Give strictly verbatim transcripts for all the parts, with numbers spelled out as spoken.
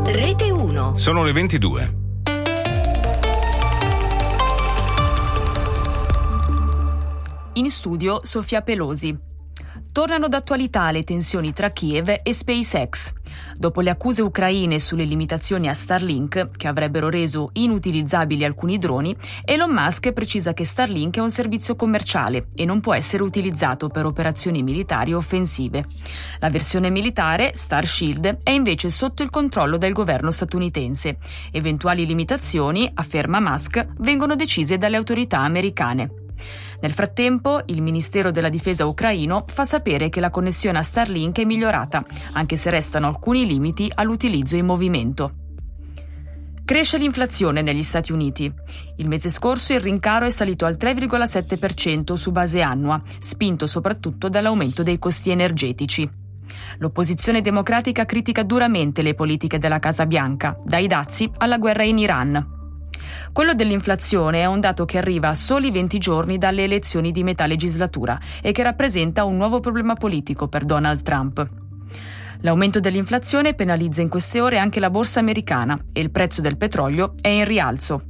Rete uno. Sono le ventidue. In studio Sofia Pelosi. Tornano d'attualità le tensioni tra Kiev e SpaceX. Dopo le accuse ucraine sulle limitazioni a Starlink, che avrebbero reso inutilizzabili alcuni droni, Elon Musk precisa che Starlink è un servizio commerciale e non può essere utilizzato per operazioni militari offensive. La versione militare, Starshield, è invece sotto il controllo del governo statunitense. Eventuali limitazioni, afferma Musk, vengono decise dalle autorità americane. Nel frattempo, il Ministero della Difesa ucraino fa sapere che la connessione a Starlink è migliorata, anche se restano alcuni limiti all'utilizzo in movimento. Cresce l'inflazione negli Stati Uniti. Il mese scorso il rincaro è salito al tre virgola sette per cento su base annua, spinto soprattutto dall'aumento dei costi energetici. L'opposizione democratica critica duramente le politiche della Casa Bianca, dai dazi alla guerra in Iran. Quello dell'inflazione è un dato che arriva a soli venti giorni dalle elezioni di metà legislatura e che rappresenta un nuovo problema politico per Donald Trump. L'aumento dell'inflazione penalizza in queste ore anche la borsa americana e il prezzo del petrolio è in rialzo.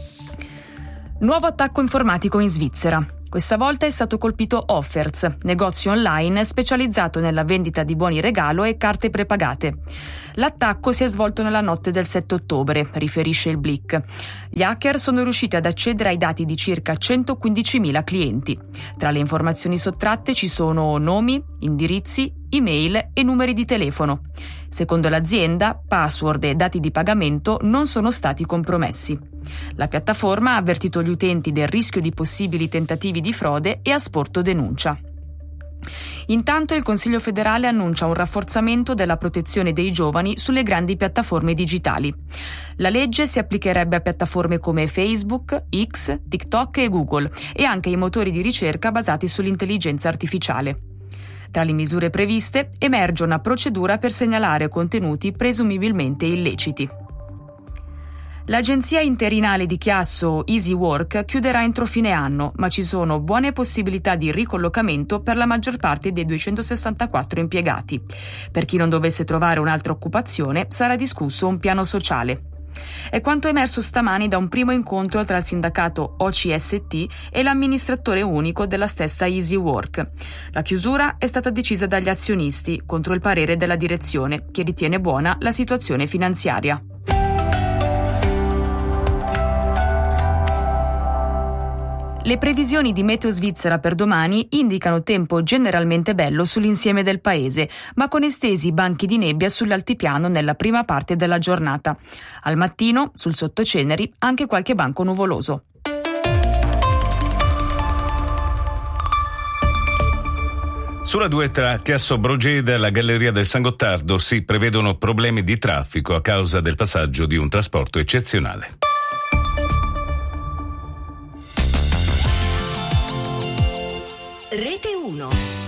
Nuovo attacco informatico in Svizzera. Questa volta è stato colpito Offerts, negozio online specializzato nella vendita di buoni regalo e carte prepagate. L'attacco si è svolto nella notte del sette ottobre, riferisce il Blick. Gli hacker sono riusciti ad accedere ai dati di circa centoquindicimila clienti. Tra le informazioni sottratte ci sono nomi, indirizzi, email e numeri di telefono. Secondo l'azienda, password e dati di pagamento non sono stati compromessi. La piattaforma ha avvertito gli utenti del rischio di possibili tentativi di frode e ha sporto denuncia. Intanto il Consiglio federale annuncia un rafforzamento della protezione dei giovani sulle grandi piattaforme digitali. La legge si applicherebbe a piattaforme come Facebook, X, TikTok e Google e anche ai motori di ricerca basati sull'intelligenza artificiale. Tra le misure previste emerge una procedura per segnalare contenuti presumibilmente illeciti. L'agenzia interinale di Chiasso Easy Work chiuderà entro fine anno, ma ci sono buone possibilità di ricollocamento per la maggior parte dei duecentosessantaquattro impiegati. Per chi non dovesse trovare un'altra occupazione, sarà discusso un piano sociale. È quanto emerso stamani da un primo incontro tra il sindacato O C S T e l'amministratore unico della stessa Easy Work. La chiusura è stata decisa dagli azionisti contro il parere della direzione, che ritiene buona la situazione finanziaria. Le previsioni di Meteo Svizzera per domani indicano tempo generalmente bello sull'insieme del paese, ma con estesi banchi di nebbia sull'altipiano nella prima parte della giornata. Al mattino, sul sottoceneri, anche qualche banco nuvoloso. Sulla due tra Chiasso Brogeda e la Galleria del San Gottardo si prevedono problemi di traffico a causa del passaggio di un trasporto eccezionale. Rete uno.